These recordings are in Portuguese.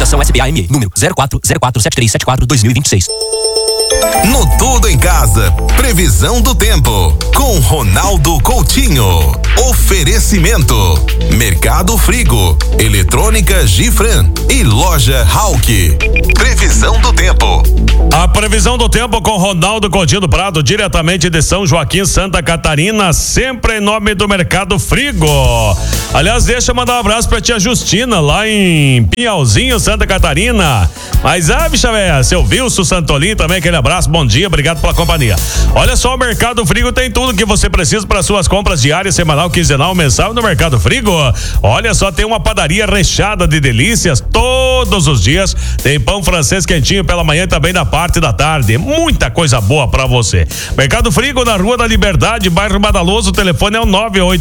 Fundação SBA-ME, número 04047374-2026. No Tudo em Casa, previsão do tempo, com Ronaldo Coutinho. Oferecimento, Mercado Frigo, Eletrônica Gifran e Loja Hauck. Previsão do tempo. A previsão do tempo com Ronaldo Coutinho do Prado, diretamente de São Joaquim, Santa Catarina, sempre em nome do Mercado Frigo. Aliás, deixa eu mandar um abraço pra tia Justina, lá em Pinhalzinho, Santa Catarina. Mas, bicha véia, seu Wilson Santolin também, aquele abraço, bom dia, obrigado pela companhia. Olha só, o Mercado Frigo tem tudo que você precisa para suas compras diárias, semanal, quinzenal, mensal no Mercado Frigo. Olha só, tem uma padaria recheada de delícias todos os dias. Tem pão francês quentinho pela manhã e também na parte da tarde. Muita coisa boa para você. Mercado Frigo na Rua da Liberdade, bairro Badaloso, o telefone é o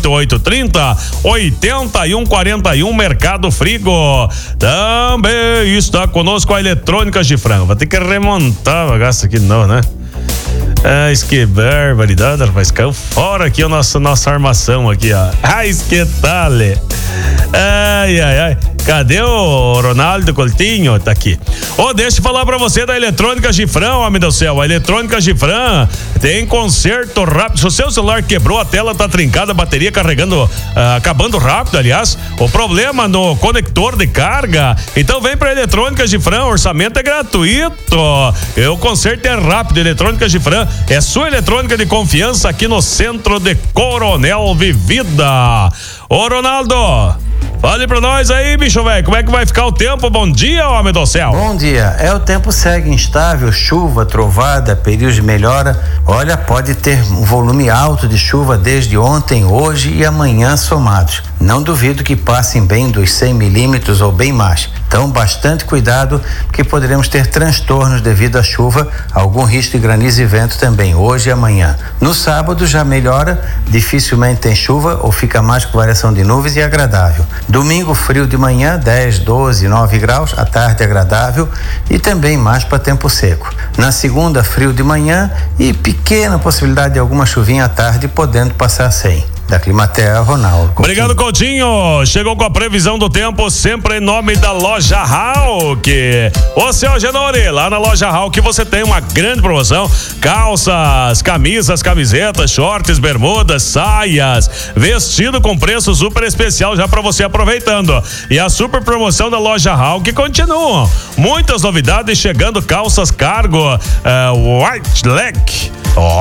98830-8141, Mercado Frigo. Também está conosco a Eletrônica Gifran. Vai ter que remontar o bagaço aqui não, né? Que barbaridade, rapaz. Caiu fora aqui a nossa armação aqui, ó. Que tal? Ai. Cadê o Ronaldo Coutinho? Tá aqui. Deixa eu falar pra você da Eletrônica Gifran, homem do céu. A Eletrônica Gifran tem conserto rápido. Se o seu celular quebrou, a tela tá trincada, a bateria carregando, acabando rápido, aliás, o problema no conector de carga, então vem pra Eletrônica Gifran, o orçamento é gratuito. O conserto é rápido. Eletrônica Gifran é sua eletrônica de confiança aqui no centro de Coronel Vivida. Ô, Ronaldo, fale pra nós aí, bicho velho, como é que vai ficar o tempo? Bom dia, homem do céu. Bom dia. O tempo segue instável, chuva, trovada, períodos de melhora. Olha, pode ter um volume alto de chuva desde ontem, hoje e amanhã somados. Não duvido que passem bem dos 100 milímetros ou bem mais. Então, bastante cuidado, porque poderemos ter transtornos devido à chuva, algum risco de granizo e vento também, hoje e amanhã. No sábado já melhora, dificilmente tem chuva ou fica mais com variação de nuvens e agradável. Domingo, frio de manhã, 10, 12, 9 graus, à tarde agradável e também mais para tempo seco. Na segunda, frio de manhã e pequena possibilidade de alguma chuvinha à tarde, podendo passar sem. Da Climaterra, Ronaldo Coutinho. Obrigado, Coutinho. Chegou com a previsão do tempo, sempre em nome da Loja Hauck. Ô, seu Genori, lá na Loja Hauck você tem uma grande promoção: calças, camisas, camisetas, shorts, bermudas, saias, vestido com preço super especial já pra você aproveitando. E a super promoção da Loja Hauck continua. Muitas novidades chegando: calças cargo, white leg.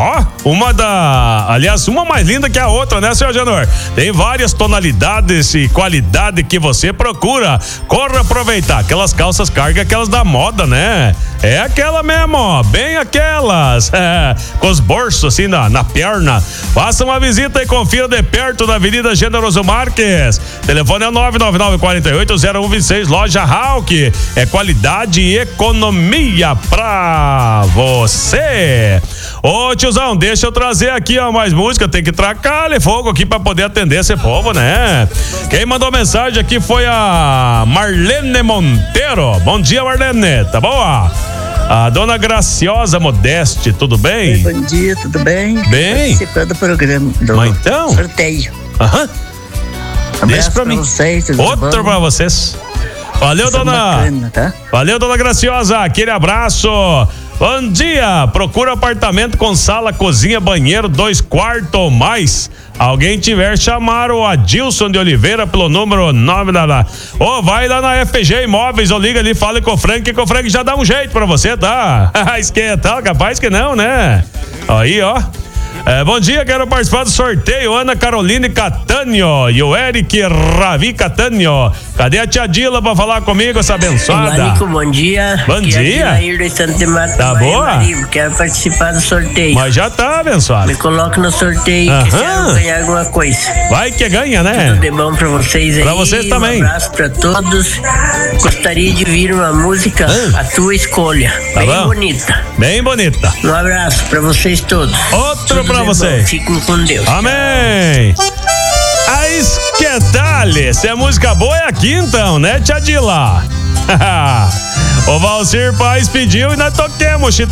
Uma mais linda que a outra, né, seu Janor? Tem várias tonalidades e qualidade que você procura. Corra aproveitar aquelas calças carga, aquelas da moda, né? É aquela mesmo, ó, bem aquelas, com os bolsos assim na perna. Faça uma visita e confira de perto na Avenida Generoso Marques. Telefone é 999-48-0126, Loja Hauck. É qualidade e economia pra você. Ô, tiozão, deixa eu trazer aqui, mais música. Tem que tracar fogo aqui pra poder atender esse povo, né? Quem mandou mensagem aqui foi a Marlene Monteiro. Bom dia, Marlene, tá boa? A dona Graciosa Modeste, tudo bem? Bom dia, tudo bem? Bem? Participando do programa, do então? sorteio. Deixa pra mim. Vocês, outro pra vocês. Valeu, dona. Bacana, tá? Valeu, dona Graciosa. Aquele abraço. Bom dia. Procura apartamento com sala, cozinha, banheiro, 2 quartos ou mais. Alguém tiver, chamar o Adilson de Oliveira pelo número 9 vai lá na FG Imóveis ou liga ali, fale com o Frank, que o Frank já dá um jeito pra você, tá? Esquenta, capaz que não, né? Aí, ó. Bom dia, quero participar do sorteio. Ana Caroline Catânio e o Eric Ravi Catânio. Cadê a tia Dila pra falar comigo, essa abençoada? Nico, bom dia. Bom dia. Tá boa? Quero participar do sorteio. Mas já tá, abençoada. Me coloca no sorteio, que quero ganhar alguma coisa. Vai que ganha, né? Tudo de bom pra vocês aí. Pra vocês também. Um abraço pra todos. Gostaria de ouvir uma música, a tua escolha. Tá bem bom? Bonita. Bem bonita. Um abraço pra vocês todos. Outro pra vocês. Fiquem com Deus. Amém. A esquetale. Se é música boa é aqui então, né, tia Dila? O Valcir Paz pediu e nós toquemos.